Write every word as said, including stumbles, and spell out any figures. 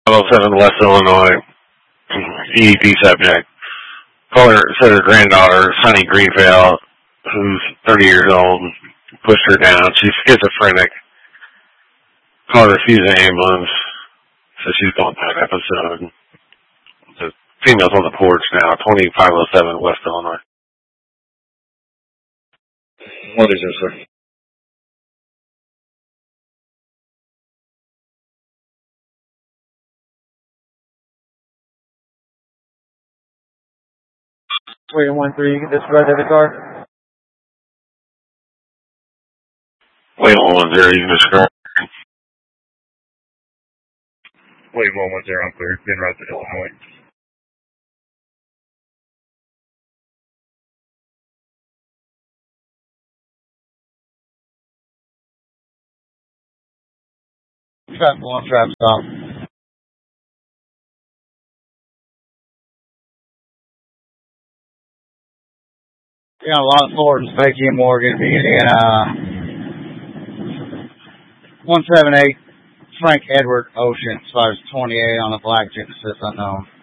oh seven West Illinois, E D P subject. Caller said her granddaughter, Sunny Greenfield, who's thirty years old, pushed her down. She's schizophrenic. Called her, refused the ambulance. So she's going through an episode. The female's on the porch now, twenty-five oh seven West Illinois. What is this, sir? Three one three, you can disregard the car. Wait one one zero, you can disregard. Wait one one zero, I'm clear. Been right to Illinois. Trap one, trap stop. We got a lot of Ford and Spakey and Morgan being in uh one seven eight Frank Edward Ocean, size twenty-eight on a black Genesis unknown.